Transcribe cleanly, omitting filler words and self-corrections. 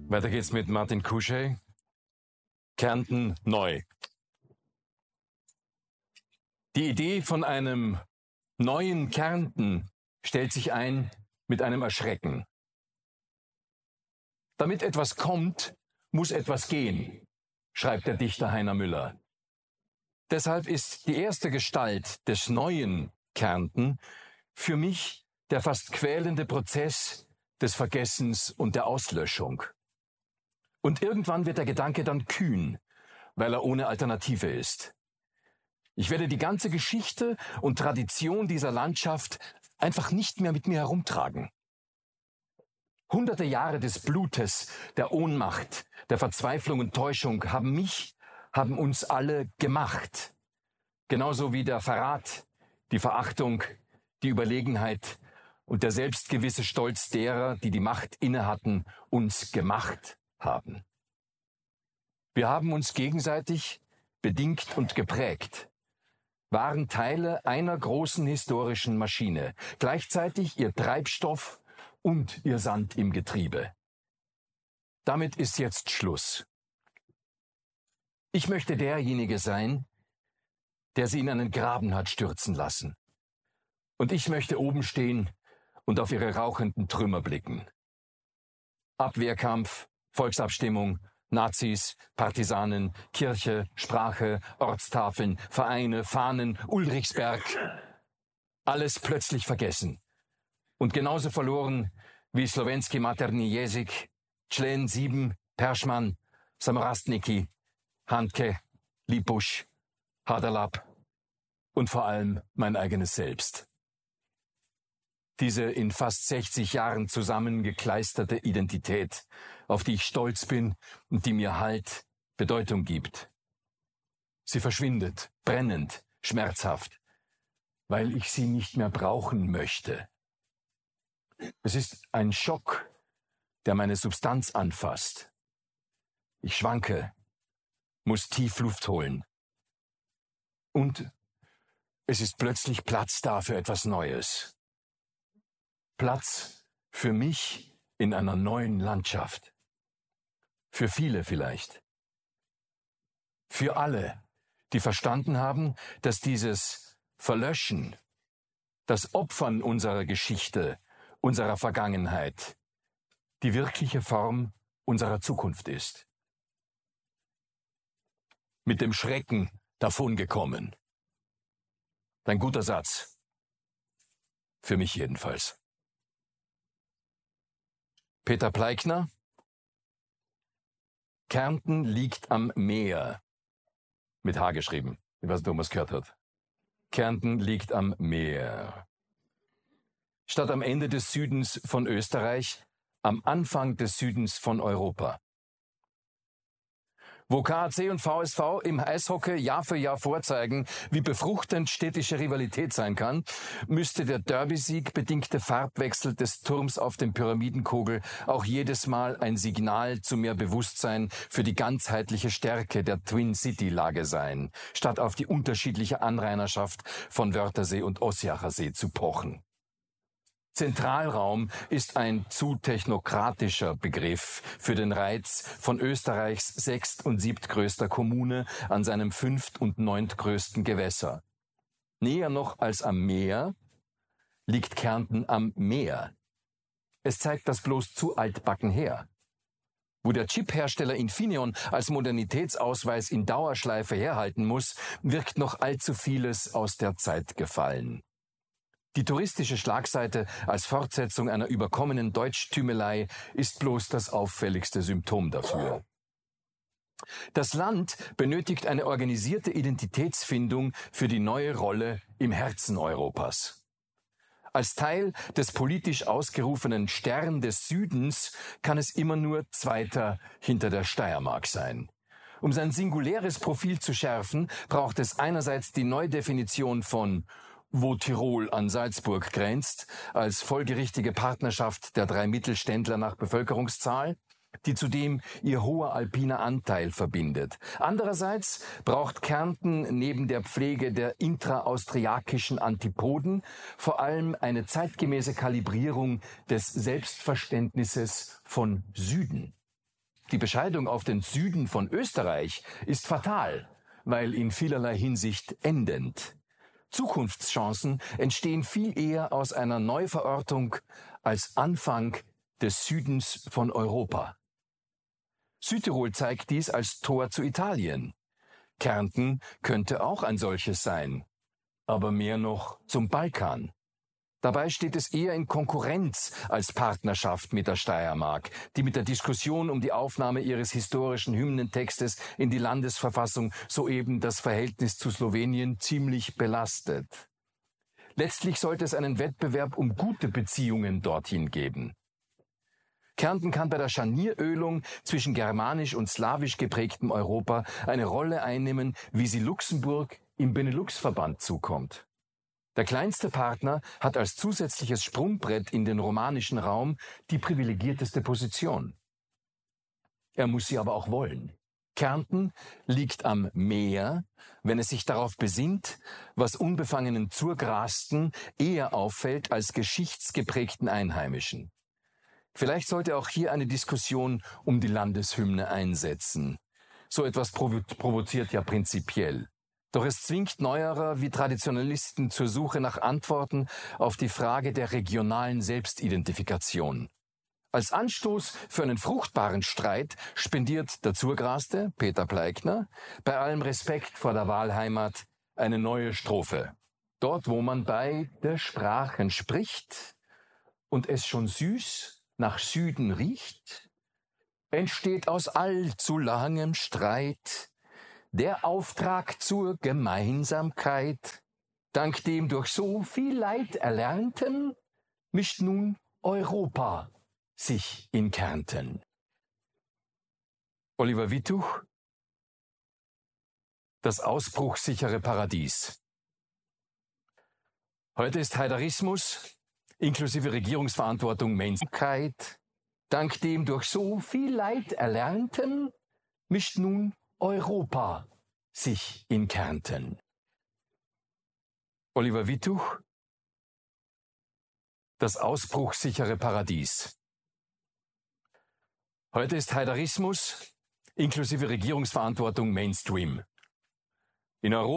Weiter geht's mit Martin Kuschey. Kärnten neu. Die Idee von einem neuen Kärnten stellt sich ein mit einem Erschrecken. Damit etwas kommt, muss etwas gehen, schreibt der Dichter Heiner Müller. Deshalb ist die erste Gestalt des neuen Kärnten für mich der fast quälende Prozess des Vergessens und der Auslöschung. Und irgendwann wird der Gedanke dann kühn, weil er ohne Alternative ist. Ich werde die ganze Geschichte und Tradition dieser Landschaft einfach nicht mehr mit mir herumtragen. Hunderte Jahre des Blutes, der Ohnmacht, der Verzweiflung und Täuschung haben uns alle gemacht. Genauso wie der Verrat, die Verachtung, die Überlegenheit und der selbstgewisse Stolz derer, die die Macht innehatten, uns gemacht haben. Wir haben uns gegenseitig bedingt und geprägt, waren Teile einer großen historischen Maschine, gleichzeitig ihr Treibstoff und ihr Sand im Getriebe. Damit ist jetzt Schluss. Ich möchte derjenige sein, der sie in einen Graben hat stürzen lassen. Und ich möchte oben stehen und auf ihre rauchenden Trümmer blicken. Abwehrkampf, Volksabstimmung, Nazis, Partisanen, Kirche, Sprache, Ortstafeln, Vereine, Fahnen, Ulrichsberg. Alles plötzlich vergessen. Und genauso verloren wie Slovenski Materni Jezik, Člen 7, Perschmann, Samorastniki, Handke, Lipusch, Haderlap und vor allem mein eigenes Selbst. Diese in fast 60 Jahren zusammengekleisterte Identität, auf die ich stolz bin und die mir Halt, Bedeutung gibt. Sie verschwindet, brennend, schmerzhaft, weil ich sie nicht mehr brauchen möchte. Es ist ein Schock, der meine Substanz anfasst. Ich schwanke, muss tief Luft holen. Und es ist plötzlich Platz da für etwas Neues. Platz für mich in einer neuen Landschaft. Für viele vielleicht. Für alle, die verstanden haben, dass dieses Verlöschen, das Opfern unserer Geschichte, unserer Vergangenheit, die wirkliche Form unserer Zukunft ist. Mit dem Schrecken davongekommen. Ein guter Satz. Für mich jedenfalls. Peter Pleikner. Kärnten liegt am Meer. Mit H geschrieben. Ich weiß nicht, ob man es gehört hat. Kärnten liegt am Meer. Statt am Ende des Südens von Österreich, am Anfang des Südens von Europa. Wo KAC und VSV im Eishockey Jahr für Jahr vorzeigen, wie befruchtend städtische Rivalität sein kann, müsste der Derby-Sieg bedingte Farbwechsel des Turms auf dem Pyramidenkogel auch jedes Mal ein Signal zu mehr Bewusstsein für die ganzheitliche Stärke der Twin-City-Lage sein, statt auf die unterschiedliche Anrainerschaft von Wörthersee und Ossiacher See zu pochen. Zentralraum ist ein zu technokratischer Begriff für den Reiz von Österreichs sechst- und siebtgrößter Kommune an seinem fünft- und neuntgrößten Gewässer. Näher noch als am Meer liegt Kärnten am Meer. Es zeigt das bloß zu altbacken her. Wo der Chiphersteller Infineon als Modernitätsausweis in Dauerschleife herhalten muss, wirkt noch allzu vieles aus der Zeit gefallen. Die touristische Schlagseite als Fortsetzung einer überkommenen Deutschtümelei ist bloß das auffälligste Symptom dafür. Das Land benötigt eine organisierte Identitätsfindung für die neue Rolle im Herzen Europas. Als Teil des politisch ausgerufenen Stern des Südens kann es immer nur Zweiter hinter der Steiermark sein. Um sein singuläres Profil zu schärfen, braucht es einerseits die Neudefinition von wo Tirol an Salzburg grenzt, als folgerichtige Partnerschaft der 3 Mittelständler nach Bevölkerungszahl, die zudem ihr hoher alpiner Anteil verbindet. Andererseits braucht Kärnten neben der Pflege der intraaustriakischen Antipoden vor allem eine zeitgemäße Kalibrierung des Selbstverständnisses von Süden. Die Bescheidung auf den Süden von Österreich ist fatal, weil in vielerlei Hinsicht endend. Zukunftschancen entstehen viel eher aus einer Neuverortung als Anfang des Südens von Europa. Südtirol zeigt dies als Tor zu Italien. Kärnten könnte auch ein solches sein, aber mehr noch zum Balkan. Dabei steht es eher in Konkurrenz als Partnerschaft mit der Steiermark, die mit der Diskussion um die Aufnahme ihres historischen Hymnentextes in die Landesverfassung soeben das Verhältnis zu Slowenien ziemlich belastet. Letztlich sollte es einen Wettbewerb um gute Beziehungen dorthin geben. Kärnten kann bei der Scharnierölung zwischen germanisch und slawisch geprägtem Europa eine Rolle einnehmen, wie sie Luxemburg im Benelux-Verband zukommt. Der kleinste Partner hat als zusätzliches Sprungbrett in den romanischen Raum die privilegierteste Position. Er muss sie aber auch wollen. Kärnten liegt am Meer, wenn es sich darauf besinnt, was unbefangenen Zurgrasten eher auffällt als geschichtsgeprägten Einheimischen. Vielleicht sollte auch hier eine Diskussion um die Landeshymne einsetzen. So etwas provoziert ja prinzipiell. Doch es zwingt Neuerer wie Traditionalisten zur Suche nach Antworten auf die Frage der regionalen Selbstidentifikation. Als Anstoß für einen fruchtbaren Streit spendiert der Zurgraste, Peter Pleikner, bei allem Respekt vor der Wahlheimat eine neue Strophe. Dort, wo man beide Sprachen spricht und es schon süß nach Süden riecht, entsteht aus allzu langem Streit der Auftrag zur Gemeinsamkeit. Dank dem durch so viel Leid Erlernten mischt nun Europa sich in Kärnten. Oliver Wittuch, das ausbruchssichere Paradies. Heute ist Haiderismus inklusive Regierungsverantwortung Mainstreamkeit. Dank dem durch so viel Leid Erlernten mischt nun Europa sich in Kärnten. Oliver Wittuch, das ausbruchssichere Paradies. Heute ist Haiderismus inklusive Regierungsverantwortung Mainstream. In Europa